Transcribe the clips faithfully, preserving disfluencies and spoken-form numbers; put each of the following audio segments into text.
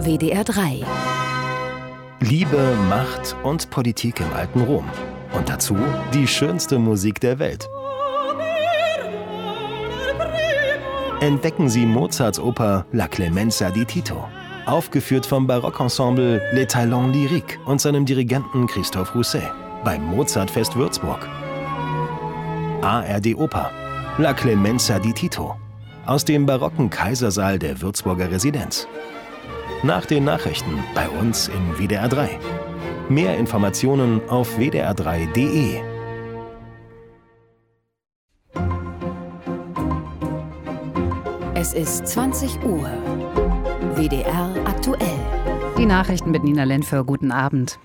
W D R drei. Liebe, Macht und Politik im alten Rom. Und dazu die schönste Musik der Welt. Entdecken Sie Mozarts Oper La Clemenza di Tito. Aufgeführt vom Barockensemble Les Talents Lyriques und seinem Dirigenten Christophe Rousset beim Mozartfest Würzburg. A R D Oper La Clemenza di Tito aus dem barocken Kaisersaal der Würzburger Residenz. Nach den Nachrichten bei uns in W D R drei. Mehr Informationen auf w d r drei punkt d e. Es ist zwanzig Uhr. W D R aktuell. Die Nachrichten mit Nina Lenfer. Guten Abend.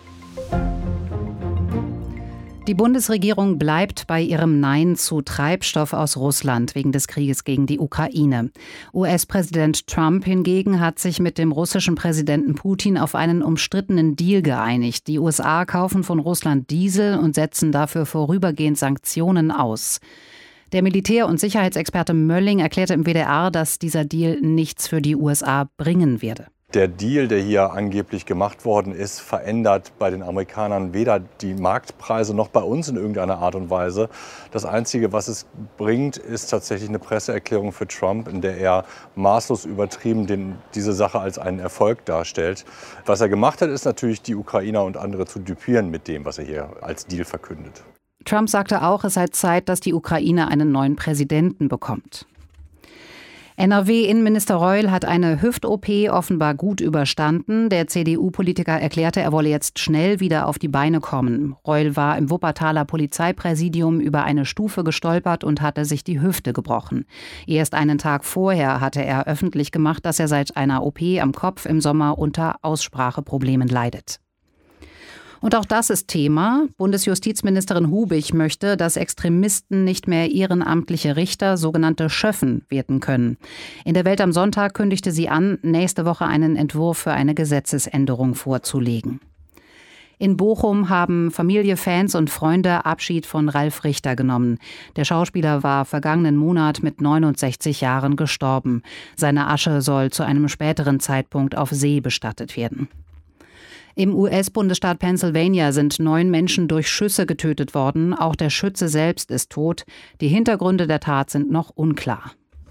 Die Bundesregierung bleibt bei ihrem Nein zu Treibstoff aus Russland wegen des Krieges gegen die Ukraine. U S-Präsident Trump hingegen hat sich mit dem russischen Präsidenten Putin auf einen umstrittenen Deal geeinigt. Die U S A kaufen von Russland Diesel und setzen dafür vorübergehend Sanktionen aus. Der Militär- und Sicherheitsexperte Mölling erklärte im W D R, dass dieser Deal nichts für die U S A bringen werde. Der Deal, der hier angeblich gemacht worden ist, verändert bei den Amerikanern weder die Marktpreise noch bei uns in irgendeiner Art und Weise. Das Einzige, was es bringt, ist tatsächlich eine Presseerklärung für Trump, in der er maßlos übertrieben den, diese Sache als einen Erfolg darstellt. Was er gemacht hat, ist natürlich, die Ukrainer und andere zu düpieren mit dem, was er hier als Deal verkündet. Trump sagte auch, es sei Zeit, dass die Ukraine einen neuen Präsidenten bekommt. N R W-Innenminister Reul hat eine Hüft-O P offenbar gut überstanden. Der C D U-Politiker erklärte, er wolle jetzt schnell wieder auf die Beine kommen. Reul war im Wuppertaler Polizeipräsidium über eine Stufe gestolpert und hatte sich die Hüfte gebrochen. Erst einen Tag vorher hatte er öffentlich gemacht, dass er seit einer O P am Kopf im Sommer unter Ausspracheproblemen leidet. Und auch das ist Thema. Bundesjustizministerin Hubig möchte, dass Extremisten nicht mehr ehrenamtliche Richter, sogenannte Schöffen, werden können. In der Welt am Sonntag kündigte sie an, nächste Woche einen Entwurf für eine Gesetzesänderung vorzulegen. In Bochum haben Familie, Fans und Freunde Abschied von Ralf Richter genommen. Der Schauspieler war vergangenen Monat mit neunundsechzig Jahren gestorben. Seine Asche soll zu einem späteren Zeitpunkt auf See bestattet werden. Im U S-Bundesstaat Pennsylvania sind neun Menschen durch Schüsse getötet worden. Auch der Schütze selbst ist tot. Die Hintergründe der Tat sind noch unklar.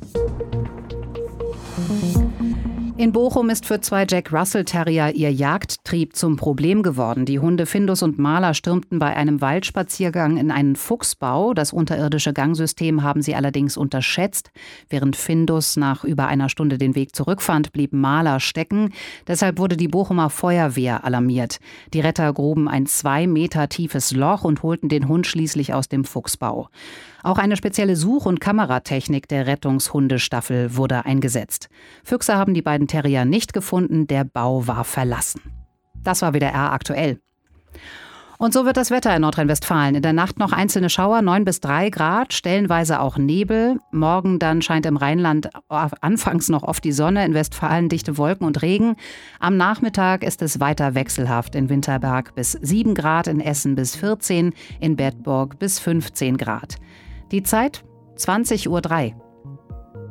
In Bochum ist für zwei Jack Russell Terrier ihr Jagdtrieb zum Problem geworden. Die Hunde Findus und Maler stürmten bei einem Waldspaziergang in einen Fuchsbau. Das unterirdische Gangsystem haben sie allerdings unterschätzt. Während Findus nach über einer Stunde den Weg zurückfand, blieb Maler stecken. Deshalb wurde die Bochumer Feuerwehr alarmiert. Die Retter gruben ein zwei Meter tiefes Loch und holten den Hund schließlich aus dem Fuchsbau. Auch eine spezielle Such- und Kameratechnik der Rettungshundestaffel wurde eingesetzt. Füchse haben die beiden Terrier nicht gefunden, der Bau war verlassen. Das war W D R aktuell. Und so wird das Wetter in Nordrhein-Westfalen. In der Nacht noch einzelne Schauer, neun bis drei Grad, stellenweise auch Nebel. Morgen dann scheint im Rheinland anfangs noch oft die Sonne, in Westfalen dichte Wolken und Regen. Am Nachmittag ist es weiter wechselhaft. In Winterberg bis sieben Grad, in Essen bis vierzehn, in Bedburg bis fünfzehn Grad. Die Zeit zwanzig Uhr drei.